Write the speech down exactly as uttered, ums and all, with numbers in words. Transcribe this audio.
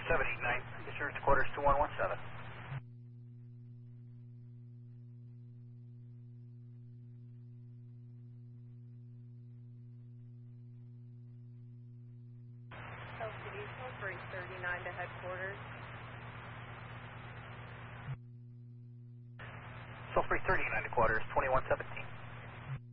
seven eight nine, insurance quarters two one one seven. L C D, three thirty-nine to headquarters. So three thirty-nine to quarters, twenty-one seventeen.